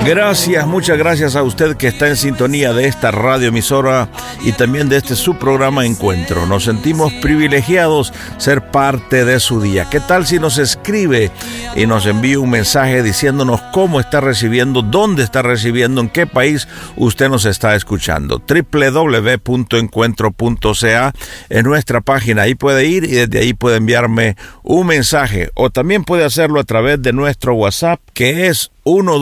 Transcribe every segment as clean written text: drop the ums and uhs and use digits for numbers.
Gracias, muchas gracias a usted que está en sintonía de esta radioemisora y también de este su programa Encuentro. Nos sentimos privilegiados ser parte de su día. ¿Qué tal si nos escribe y nos envía un mensaje diciéndonos cómo está recibiendo, dónde está recibiendo, en qué país usted nos está escuchando? www.encuentro.ca es nuestra página. Ahí puede ir y desde ahí puede enviarme un mensaje, o también puede hacerlo a través de nuestro WhatsApp, que es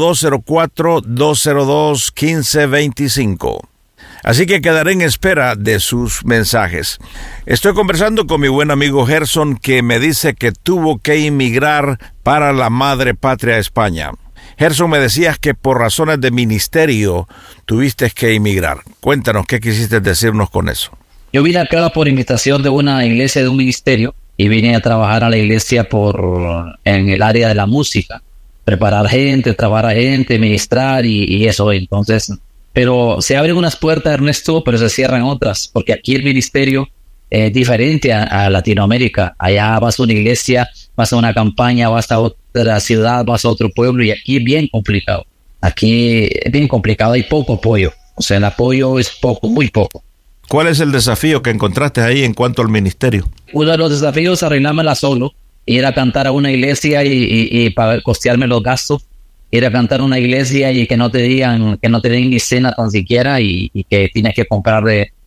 1204-202-1525. Así que quedaré en espera de sus mensajes. Estoy conversando con mi buen amigo Gerson, que me dice que tuvo que emigrar para la madre patria España. Gerson, me decías que por razones de ministerio tuviste que emigrar. Cuéntanos, ¿qué quisiste decirnos con eso? Yo vine acá por invitación de una iglesia, de un ministerio, y vine a trabajar a la iglesia en el área de la música. Preparar gente, trabajar a gente, ministrar y eso. Entonces, pero se abren unas puertas, Ernesto, pero se cierran otras, porque aquí el ministerio es diferente a Latinoamérica. Allá vas a una iglesia, vas a una campaña, vas a otra ciudad, vas a otro pueblo, y aquí es bien complicado. Aquí es bien complicado, hay poco apoyo. O sea, el apoyo es poco, muy poco. ¿Cuál es el desafío que encontraste ahí en cuanto al ministerio? Uno de los desafíos es arreglármela solo. Ir a cantar a una iglesia y para costearme los gastos, ir a cantar a una iglesia y que no te den ni cena tan siquiera, y que tienes que comprar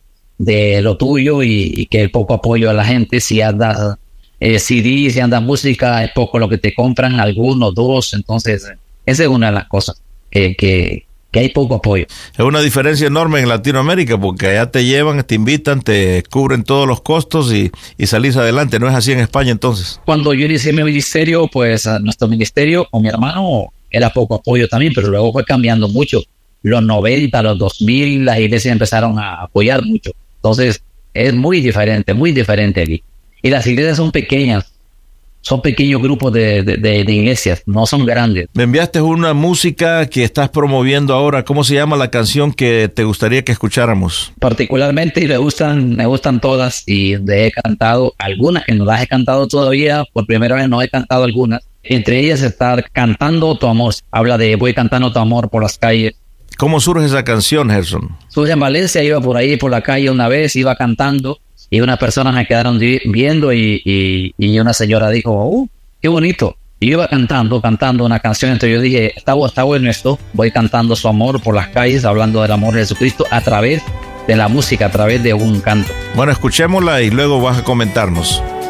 de lo tuyo, y que el poco apoyo a la gente. Si andas CD, si andas música, es poco lo que te compran, algunos, dos. Entonces, esa es una de las cosas, que hay poco apoyo. Es una diferencia enorme en Latinoamérica, porque allá te llevan, te invitan, te cubren todos los costos y salís adelante. ¿No es así en España entonces? Cuando yo inicié mi ministerio, pues nuestro ministerio con mi hermano era poco apoyo también, pero luego fue cambiando mucho. Los 90, los 2000, las iglesias empezaron a apoyar mucho. Entonces, es muy diferente aquí. Y las iglesias son pequeñas. Son pequeños grupos de iglesias, no son grandes. Me enviaste una música que estás promoviendo ahora. ¿Cómo se llama la canción que te gustaría que escucháramos? Particularmente me gustan todas, y he cantado algunas que no las he cantado todavía. Por primera vez no he cantado algunas. Entre ellas está Cantando tu amor. Habla de voy cantando tu amor por las calles. ¿Cómo surge esa canción, Gerson? Surge en Valencia, iba por ahí por la calle una vez, iba cantando. Y unas personas me quedaron viendo y una señora dijo, qué bonito. Y yo iba cantando una canción, entonces yo dije, está bueno esto. Voy cantando su amor por las calles, hablando del amor de Jesucristo a través de la música, a través de un canto. Bueno, escuchémosla y luego vas a comentarnos.